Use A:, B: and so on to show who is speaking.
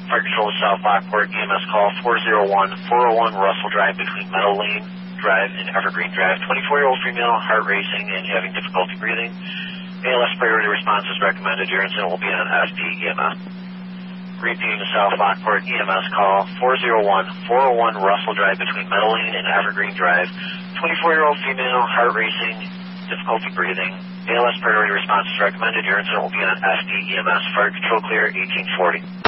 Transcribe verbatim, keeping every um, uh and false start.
A: Fire Control South Lockport, E M S call four zero one, four oh one Russell Drive between Meadow Lane Drive and Evergreen Drive. twenty-four-year-old female, heart racing and having difficulty breathing. A L S priority response is recommended. Your incident will be on S P E M S. Repeating the South Lockport E M S call four zero one, four oh one Russell Drive between Meadow Lane and Evergreen Drive. twenty-four-year-old female, heart racing, difficulty breathing. A L S priority response is recommended. Your incident will be on S P E M S. Fire Control clear, eighteen forty.